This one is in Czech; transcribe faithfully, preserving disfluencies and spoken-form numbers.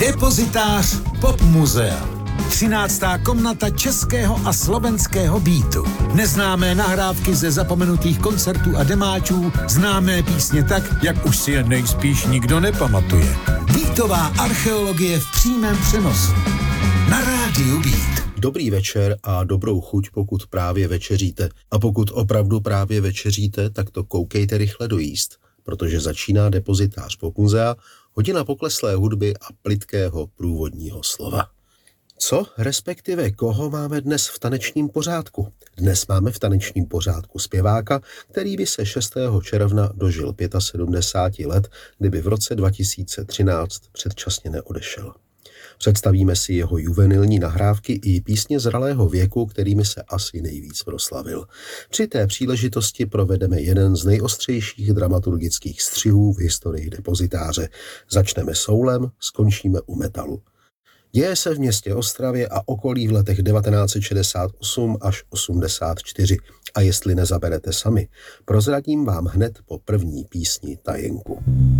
Depozitář Pop Muzea. třináctá komnata českého a slovenského beatu. Neznámé nahrávky ze zapomenutých koncertů a demáčů, známé písně tak, jak už si je nejspíš nikdo nepamatuje. Beatová archeologie v přímém přenosu. Na rádiu Beat. Dobrý večer a dobrou chuť, pokud právě večeříte. A pokud opravdu právě večeříte, tak to koukejte rychle dojíst, protože začíná Depozitář Pop Muzea, hodina pokleslé hudby a plytkého průvodního slova. Co, respektive koho máme dnes v tanečním pořádku? Dnes máme v tanečním pořádku zpěváka, který by se šestého června dožil sedmdesáti pěti let, kdyby v roce dva tisíce třináct předčasně neodešel. Představíme si jeho juvenilní nahrávky i písně zralého věku, kterými se asi nejvíc proslavil. Při té příležitosti provedeme jeden z nejostřejších dramaturgických střihů v historii Depozitáře. Začneme soulem, skončíme u metalu. Děje se v městě Ostravě a okolí v letech devatenáct set šedesát osm až osmdesát čtyři. A jestli nezaberete sami, prozradím vám hned po první písni tajenku.